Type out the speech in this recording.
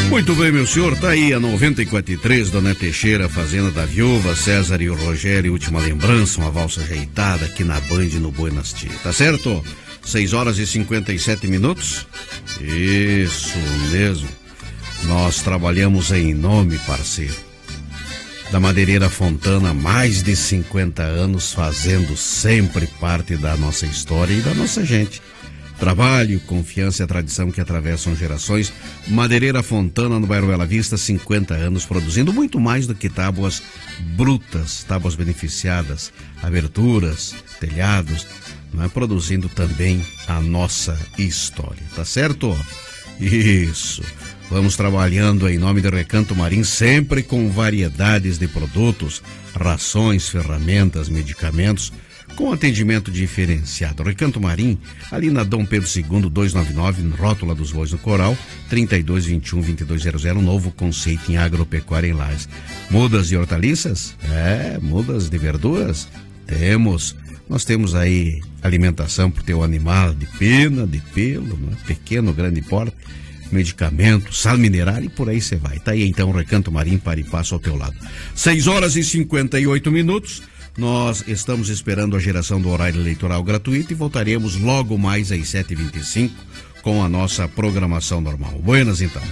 Muito bem, meu senhor, tá aí a 94.3, Dona Teixeira, Fazenda da Viúva, César e o Rogério, última lembrança, uma valsa ajeitada aqui na Band no Buenas Tia, tá certo? 6 horas e 57 minutos. Isso mesmo. Nós trabalhamos em nome, parceiro, da Madeireira Fontana, mais de 50 anos, fazendo sempre parte da nossa história e da nossa gente. Trabalho, confiança e a tradição que atravessam gerações. Madeireira Fontana, no bairro Bela Vista, 50 anos, produzindo muito mais do que tábuas brutas, tábuas beneficiadas, aberturas, telhados, mas produzindo também a nossa história, tá certo? Isso. Vamos trabalhando em nome do Recanto Marim, sempre com variedades de produtos, rações, ferramentas, medicamentos, com atendimento diferenciado. Recanto Marim, ali na Dom Pedro II, 299, Rótula dos Bois do Coral, 3221-2200, novo conceito em agropecuária em Lages. Mudas de hortaliças? Mudas de verduras? Temos. Nós temos aí alimentação para o teu animal de pena, de pelo, né? Pequeno, grande porte, medicamento, sal mineral e por aí você vai. Tá aí então o Recanto Marim, para e passo ao teu lado. 6 horas e 58 minutos. Nós estamos esperando a geração do horário eleitoral gratuito e voltaremos logo mais às 7h25 com a nossa programação normal. Buenas então.